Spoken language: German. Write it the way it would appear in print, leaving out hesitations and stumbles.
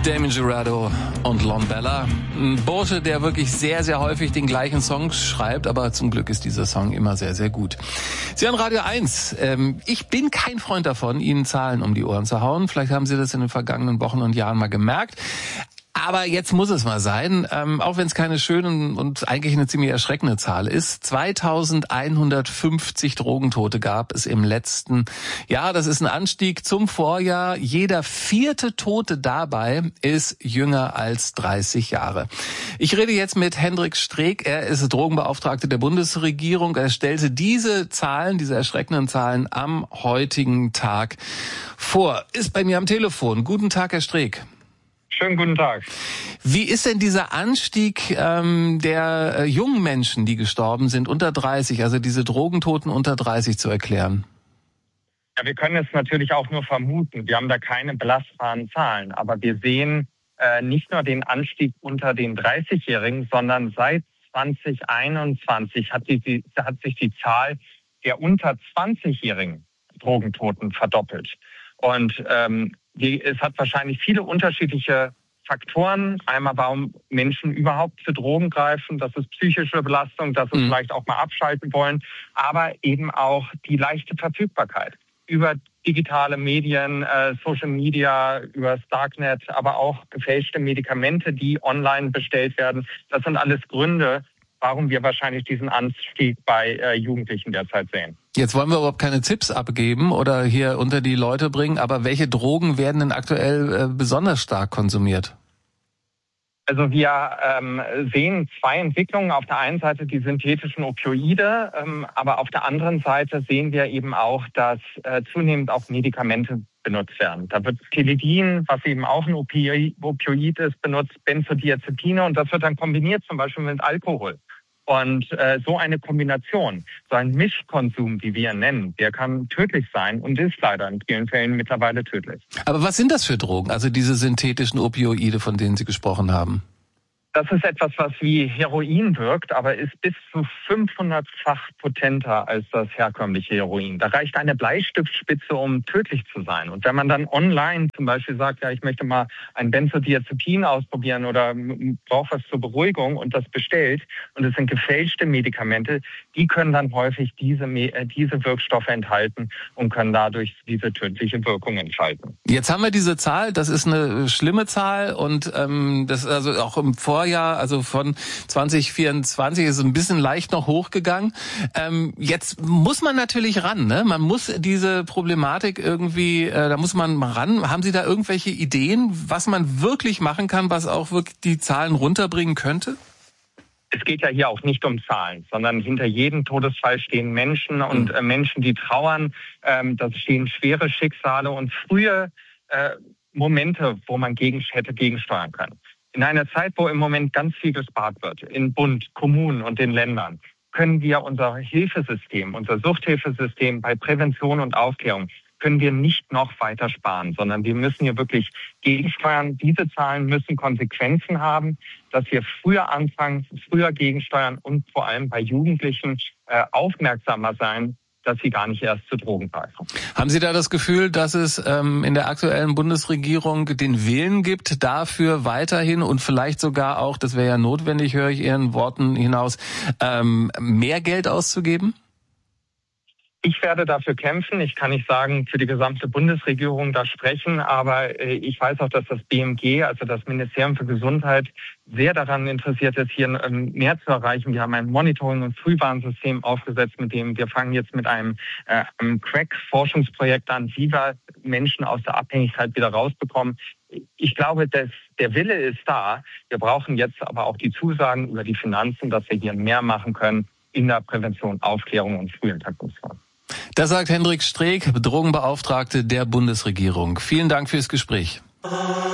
Damien Jurado und Lon Bella. Ein Bursche, der wirklich sehr, sehr häufig den gleichen Song schreibt, aber zum Glück ist dieser Song immer sehr, sehr gut. Sie hören Radio 1. Ich bin kein Freund davon, Ihnen Zahlen um die Ohren zu hauen. Vielleicht haben Sie das in den vergangenen Wochen und Jahren mal gemerkt. Aber jetzt muss es mal sein, auch wenn es keine schöne und eigentlich eine ziemlich erschreckende Zahl ist. 2150 Drogentote gab es im letzten Jahr. Das ist ein Anstieg zum Vorjahr. Jeder vierte Tote dabei ist jünger als 30 Jahre. Ich rede jetzt mit Hendrik Streeck. Er ist Drogenbeauftragter der Bundesregierung. Er stellte diese Zahlen, diese erschreckenden Zahlen am heutigen Tag vor. Ist bei mir am Telefon. Guten Tag, Herr Streeck. Schönen guten Tag. Wie ist denn dieser Anstieg der jungen Menschen, die gestorben sind, unter 30, also diese Drogentoten unter 30 zu erklären? Ja, wir können es natürlich auch nur vermuten. Wir haben da keine belastbaren Zahlen. Aber wir sehen nicht nur den Anstieg unter den 30-Jährigen, sondern seit 2021 hat sich die Zahl der unter 20-jährigen Drogentoten verdoppelt. Und es hat wahrscheinlich viele unterschiedliche Faktoren. Einmal, warum Menschen überhaupt zu Drogen greifen. Das ist psychische Belastung, dass sie vielleicht auch mal abschalten wollen. Aber eben auch die leichte Verfügbarkeit über digitale Medien, Social Media, über das Darknet, aber auch gefälschte Medikamente, die online bestellt werden. Das sind alles Gründe, warum wir wahrscheinlich diesen Anstieg bei Jugendlichen derzeit sehen. Jetzt wollen wir überhaupt keine Tipps abgeben oder hier unter die Leute bringen, aber welche Drogen werden denn aktuell besonders stark konsumiert? Also wir sehen zwei Entwicklungen. Auf der einen Seite die synthetischen Opioide, aber auf der anderen Seite sehen wir eben auch, dass zunehmend auch Medikamente benutzt werden. Da wird Tilidin, was eben auch ein Opioid ist, benutzt, Benzodiazepine, und das wird dann kombiniert zum Beispiel mit Alkohol. Und so eine Kombination, so ein Mischkonsum, wie wir ihn nennen, der kann tödlich sein und ist leider in vielen Fällen mittlerweile tödlich. Aber was sind das für Drogen, also diese synthetischen Opioide, von denen Sie gesprochen haben? Das ist etwas, was wie Heroin wirkt, aber ist bis zu 500-fach potenter als das herkömmliche Heroin. Da reicht eine Bleistiftspitze, um tödlich zu sein. Und wenn man dann online zum Beispiel sagt, ja, ich möchte mal ein Benzodiazepin ausprobieren oder brauche was zur Beruhigung und das bestellt, und es sind gefälschte Medikamente, die können dann häufig diese Wirkstoffe enthalten und können dadurch diese tödliche Wirkung entfalten. Jetzt haben wir diese Zahl, das ist eine schlimme Zahl, und das ist also auch im Vorjahr, also von 2024 ist es ein bisschen leicht noch hochgegangen. Jetzt muss man natürlich ran, ne? Man muss diese Problematik irgendwie, da muss man ran. Haben Sie da irgendwelche Ideen, was man wirklich machen kann, was auch wirklich die Zahlen runterbringen könnte? Es geht ja hier auch nicht um Zahlen, sondern hinter jedem Todesfall stehen Menschen und Menschen, die trauern. Da stehen schwere Schicksale und frühe Momente, wo man hätte gegensteuern können. In einer Zeit, wo im Moment ganz viel gespart wird, in Bund, Kommunen und den Ländern, können wir unser Hilfesystem, unser Suchthilfesystem bei Prävention und Aufklärung, können wir nicht noch weiter sparen, sondern wir müssen hier wirklich gegensteuern. Diese Zahlen müssen Konsequenzen haben, dass wir früher anfangen, früher gegensteuern und vor allem bei Jugendlichen aufmerksamer sein, dass sie gar nicht erst zu Drogen greifen. Haben Sie da das Gefühl, dass es in der aktuellen Bundesregierung den Willen gibt, dafür weiterhin und vielleicht sogar auch, das wäre ja notwendig, höre ich Ihren Worten hinaus, mehr Geld auszugeben? Ich werde dafür kämpfen. Ich kann nicht sagen, für die gesamte Bundesregierung da sprechen, aber ich weiß auch, dass das BMG, also das Ministerium für Gesundheit, sehr daran interessiert ist, hier mehr zu erreichen. Wir haben ein Monitoring- und Frühwarnsystem aufgesetzt, mit dem wir fangen jetzt mit einem Crack-Forschungsprojekt an, wie wir Menschen aus der Abhängigkeit wieder rausbekommen. Ich glaube, der Wille ist da. Wir brauchen jetzt aber auch die Zusagen über die Finanzen, dass wir hier mehr machen können in der Prävention, Aufklärung und Früherkennungsphase. Das sagt Hendrik Streeck, Drogenbeauftragte der Bundesregierung. Vielen Dank fürs Gespräch.